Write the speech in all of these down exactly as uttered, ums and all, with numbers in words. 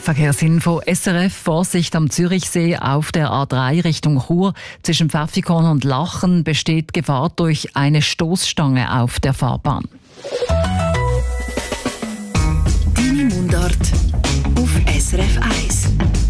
Verkehrsinfo S R F. Vorsicht am Zürichsee auf der A drei Richtung Chur. Zwischen Pfäffikon und Lachen besteht Gefahr durch eine Stoßstange auf der Fahrbahn. Deine Mundart auf S R F eins.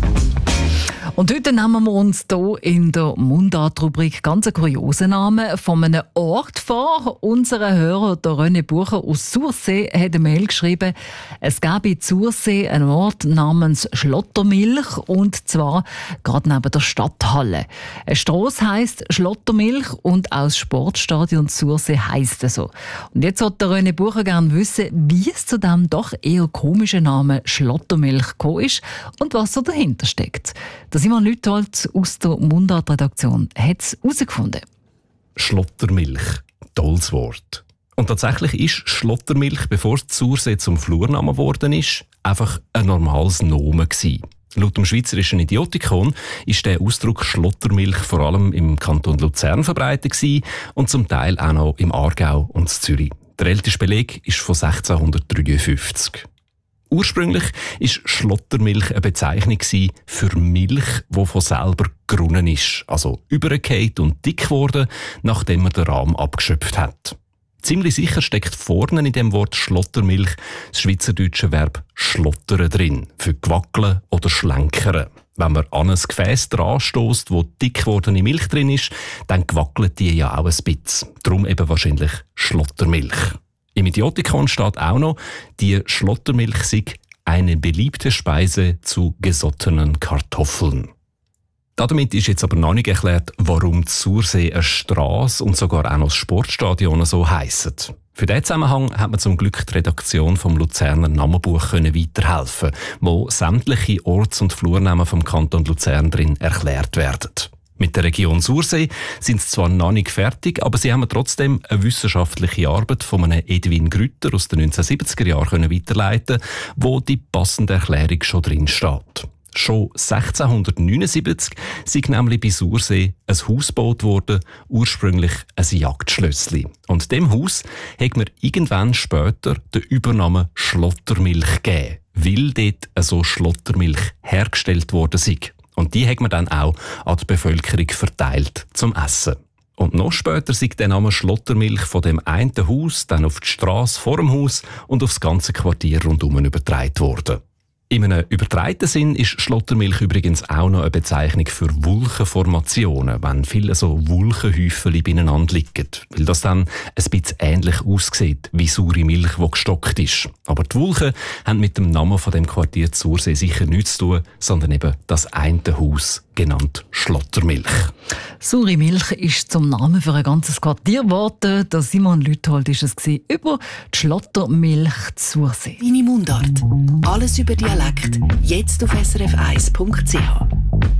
Und heute nehmen wir uns hier in der Mundart-Rubrik ganz einen kuriosen Namen von einem Ort vor. Unser Hörer, der René Bucher aus Sursee, hat eine Mail geschrieben, es gäbe in Sursee einen Ort namens Schlottermilch, und zwar gerade neben der Stadthalle. Eine Strasse heisst Schlottermilch und auch das Sportstadion Sursee heisst es so. Und jetzt hat der René Bucher gerne wissen, wie es zu dem doch eher komischen Namen Schlottermilch gekommen ist und was so dahinter steckt. Der Simon Lüthold aus der Mundart-Redaktion hat es herausgefunden. Schlottermilch, tolles Wort. Und tatsächlich ist Schlottermilch, bevor es Sursee zum Flurnamen geworden ist, einfach ein normales Nomen gewesen. Laut dem Schweizerischen Idiotikon ist der Ausdruck Schlottermilch vor allem im Kanton Luzern verbreitet gewesen und zum Teil auch noch im Aargau und in Zürich. Der älteste Beleg ist von sechzehnhundertdreiundfünfzig. Ursprünglich war Schlottermilch eine Bezeichnung für Milch, die von selber gerunnen ist, also übergefallen und dick geworden, nachdem man den Rahm abgeschöpft hat. Ziemlich sicher steckt vorne in dem Wort Schlottermilch das schweizerdeutsche Verb schlottern drin, für gewackeln oder schlenkern. Wenn man an ein Gefäß dran stösst, wo dick gewordene Milch drin ist, dann gewackelt die ja auch ein bisschen. Darum eben wahrscheinlich Schlottermilch. Im Idiotikon steht auch noch, die Schlottermilch sei eine beliebte Speise zu gesottenen Kartoffeln. Damit ist jetzt aber noch nicht erklärt, warum die Sursee eine Strasse und sogar auch noch das Sportstadion so heissen. Für diesen Zusammenhang hat man zum Glück die Redaktion vom Luzerner Namenbuch weiterhelfen, wo sämtliche Orts- und Flurnamen vom Kanton Luzern drin erklärt werden. Mit der Region Sursee sind sie zwar noch nicht fertig, aber sie haben trotzdem eine wissenschaftliche Arbeit von einem Edwin Grütter aus den neunzehnhundertsiebziger Jahren weiterleiten, wo die passende Erklärung schon drin steht. Schon sechzehnhundertneunundsiebzig sei nämlich bei Sursee ein Haus gebaut worden, ursprünglich ein Jagdschlössli. Und dem Haus hat man irgendwann später den Übernamen Schlottermilch gegeben, weil dort so Schlottermilch hergestellt worden sei. Und die hat man dann auch an die Bevölkerung verteilt zum Essen. Und noch später sei der Name Schlottermilch von dem einen Haus dann auf die Strasse vor dem Haus und auf das ganze Quartier rundum übertragen worden. In einem übertreiten Sinn ist Schlottermilch übrigens auch noch eine Bezeichnung für Wulchenformationen, wenn viele so Wulchenhäufchen beieinander liegen, weil das dann ein bisschen ähnlich aussieht wie saure Milch, die gestockt ist. Aber die Wulchen haben mit dem Namen von dem Quartier Sursee sicher nichts zu tun, sondern eben das eine Haus, genannt Schlottermilch. Saure Milch ist zum Namen für ein ganzes Quartier geworden. Der Simon Lüthold war es über die Schlottermilch Sursee. Deine Mundart. Alles über Dialekt. Jetzt auf S R F eins Punkt C H.